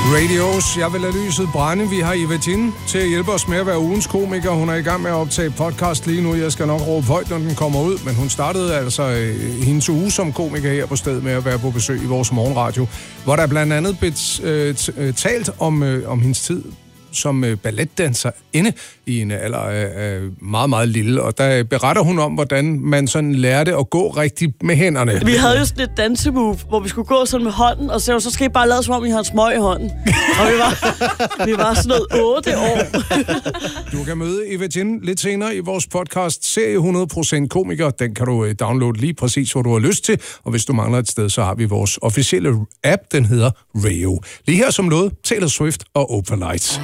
Radios, jeg vil lade lyset brænde. Vi har Eva Tind til at hjælpe os med at være ugens komiker. Hun er i gang med at optage podcast lige nu. Jeg skal nok råbe højt, når den kommer ud. Men hun startede altså hendes uge som komiker her på stedet med at være på besøg i vores morgenradio, hvor der blandt andet blev talt om hendes tid som balletdanser inde i en alder af meget, meget lille. Og der beretter hun om, hvordan man sådan lærte at gå rigtigt med hænderne. Vi havde jo sådan et dansemove, hvor vi skulle gå sådan med hånden, og så skal I bare lade som om, I har en smøg i hånden. Og vi var sådan noget 8 år. Du kan møde Eva Tind lidt senere i vores podcast serie 100% komiker. Den kan du downloade lige præcis, hvor du har lyst til. Og hvis du mangler et sted, så har vi vores officielle app. Den hedder Rayo. Lige her som noget, Taylor Swift og Open Lights.